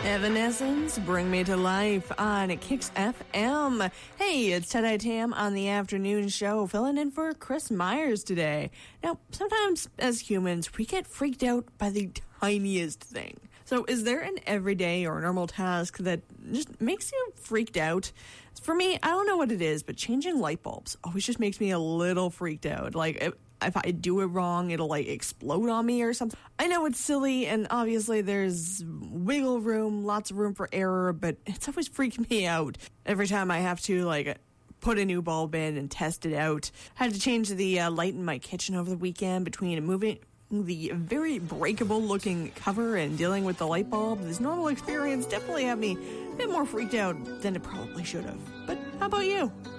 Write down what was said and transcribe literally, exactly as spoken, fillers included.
Evanescence, Bring Me to Life on Kicks F M. Hey, it's Ted Tam on the afternoon show, filling in for Chris Myers today. Now, sometimes as humans, we get freaked out by the tiniest thing. So is there an everyday or normal task that just makes you freaked out? For me, I don't know what it is, but changing light bulbs always just makes me a little freaked out. Like, if, if I do it wrong, it'll, like, explode on me or something. I know it's silly, and obviously there's wiggle room, lots of room for error, but it's always freaked me out every time I have to, like, put a new bulb in and test it out. I had to change the uh, light in my kitchen over the weekend between moving the very breakable looking cover and dealing with the light bulb. This normal experience definitely had me a bit more freaked out than it probably should have. But how about you?